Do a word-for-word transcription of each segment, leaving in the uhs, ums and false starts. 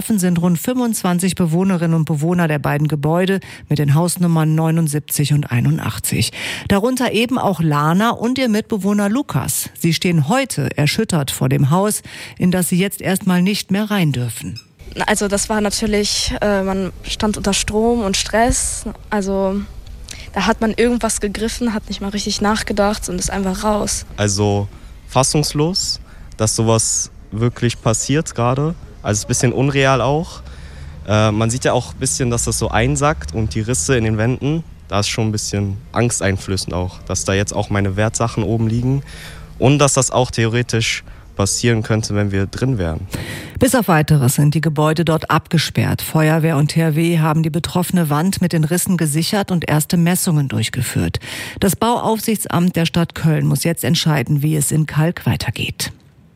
Betroffen sind rund fünfundzwanzig Bewohnerinnen und Bewohner der beiden Gebäude mit den Hausnummern neunundsiebzig und einundachtzig. Darunter eben auch Lana und ihr Mitbewohner Lukas. Sie stehen heute erschüttert vor dem Haus, in das sie jetzt erstmal nicht mehr rein dürfen. Also das war natürlich, äh, man stand unter Strom und Stress. Also da hat man irgendwas gegriffen, hat nicht mal richtig nachgedacht und ist einfach raus. Also fassungslos, dass sowas wirklich passiert gerade. Also ein bisschen unreal auch. Äh, man sieht ja auch ein bisschen, dass das so einsackt und die Risse in den Wänden. Da ist schon ein bisschen angsteinflößend auch, dass da jetzt auch meine Wertsachen oben liegen und dass das auch theoretisch passieren könnte, wenn wir drin wären. Bis auf Weiteres sind die Gebäude dort abgesperrt. Feuerwehr und T H W haben die betroffene Wand mit den Rissen gesichert und erste Messungen durchgeführt. Das Bauaufsichtsamt der Stadt Köln muss jetzt entscheiden, wie es in Kalk weitergeht.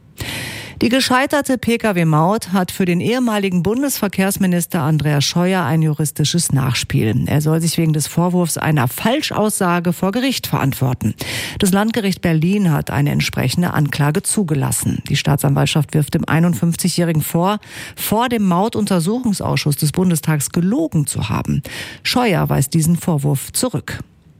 Die gescheiterte P K W-Maut hat für den ehemaligen Bundesverkehrsminister Andreas Scheuer ein juristisches Nachspiel. Er soll sich wegen des Vorwurfs einer Falschaussage vor Gericht verantworten. Das Landgericht Berlin hat eine entsprechende Anklage zugelassen. Die Staatsanwaltschaft wirft dem einundfünfzigjährigen vor, vor dem Mautuntersuchungsausschuss des Bundestags gelogen zu haben. Scheuer weist diesen Vorwurf zurück.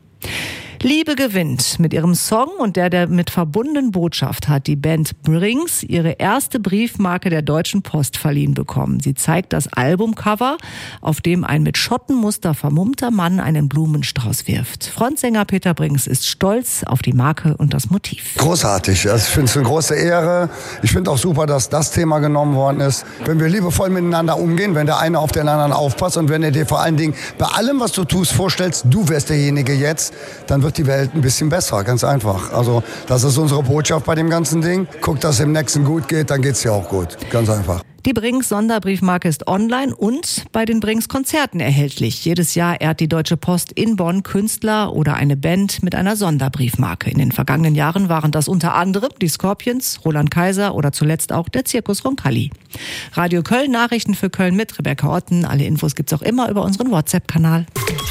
Liebe gewinnt. Mit ihrem Song und der damit verbundenen Botschaft hat die Band Brings ihre erste Briefmarke der Deutschen Post verliehen bekommen. Sie zeigt das Albumcover, auf dem ein mit Schottenmuster vermummter Mann einen Blumenstrauß wirft. Frontsänger Peter Brings ist stolz auf die Marke und das Motiv. Großartig. Also ich finde es eine große Ehre. Ich finde auch super, dass das Thema genommen worden ist. Wenn wir liebevoll miteinander umgehen, wenn der eine auf den anderen aufpasst und wenn er dir vor allen Dingen bei allem, was du tust, vorstellst, du wärst derjenige jetzt, dann wird die Welt ein bisschen besser, ganz einfach. Also das ist unsere Botschaft bei dem ganzen Ding. Guckt, dass es im nächsten gut geht, dann geht es dir auch gut. Ganz einfach. Die Brings Sonderbriefmarke ist online und bei den Brings Konzerten erhältlich. Jedes Jahr ehrt die Deutsche Post in Bonn Künstler oder eine Band mit einer Sonderbriefmarke. In den vergangenen Jahren waren das unter anderem die Scorpions, Roland Kaiser oder zuletzt auch der Zirkus Roncalli. Radio Köln Nachrichten für Köln mit Rebecca Otten. Alle Infos gibt's auch immer über unseren WhatsApp-Kanal.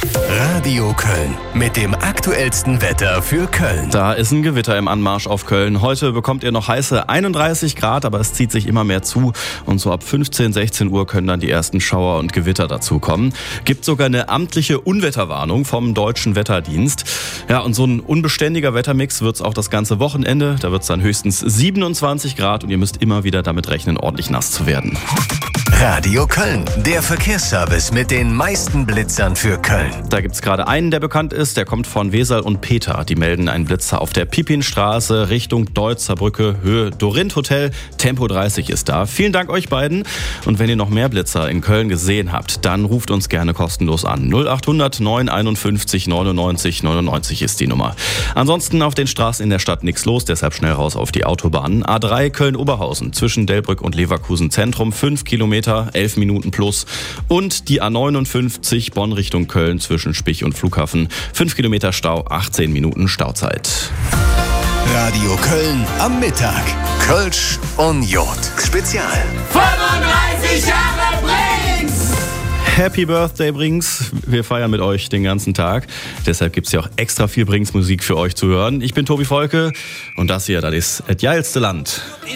Radio Köln mit dem aktuellsten Wetter für Köln. Da ist ein Gewitter im Anmarsch auf Köln. Heute bekommt ihr noch heiße einunddreißig Grad, aber es zieht sich immer mehr zu. Und so ab fünfzehn, sechzehn Uhr können dann die ersten Schauer und Gewitter dazukommen. Gibt sogar eine amtliche Unwetterwarnung vom Deutschen Wetterdienst. Ja, und so ein unbeständiger Wettermix wird's auch das ganze Wochenende. Da wird's dann höchstens siebenundzwanzig Grad und ihr müsst immer wieder damit rechnen, ordentlich nass zu werden. Radio Köln, der Verkehrsservice mit den meisten Blitzern für Köln. Da gibt's gerade einen, der bekannt ist. Der kommt von Wesel und Peter. Die melden einen Blitzer auf der Pipinstraße Richtung Deutzer Brücke, Höhe Dorint Hotel. Tempo dreißig ist da. Vielen Dank euch beiden. Und wenn ihr noch mehr Blitzer in Köln gesehen habt, dann ruft uns gerne kostenlos an. null achthundert neun einundfünfzig neunundneunzig neunundneunzig ist die Nummer. Ansonsten auf den Straßen in der Stadt nichts los, deshalb schnell raus auf die Autobahnen. A drei Köln-Oberhausen zwischen Delbrück und Leverkusen Zentrum, fünf Kilometer. elf Minuten plus. Und die A neunundfünfzig Bonn Richtung Köln zwischen Spich und Flughafen. fünf Kilometer Stau, achtzehn Minuten Stauzeit. Radio Köln am Mittag. Kölsch und Jod. Spezial. fünfunddreißig Jahre Brings! Happy Birthday Brings. Wir feiern mit euch den ganzen Tag. Deshalb gibt's ja auch extra viel Brings Musik für euch zu hören. Ich bin Tobi Volke und das hier, das ist das geilste Land.